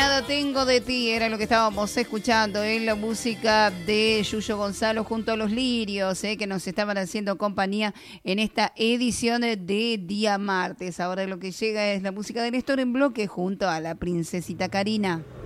Nada tengo de ti, era lo que estábamos escuchando en la música de Yuyo Gonzalo junto a los Lirios, que nos estaban haciendo compañía en esta edición de Día Martes. Ahora lo que llega es la música de Néstor en bloque junto a la princesita Karina.